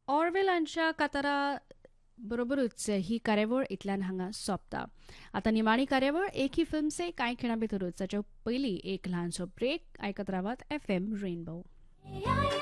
ऑर्वेलांच्या कातारा बरोबरूच ही कार्यावळ इतल्यान हांगा सोंपता. आतां निमाणी कार्यावळ एक ही फिल्मचे कांय खिणां भितरूच ताचे पयलीं एक ल्हानसो ब्रेक आयकत रावात FM रेनबो.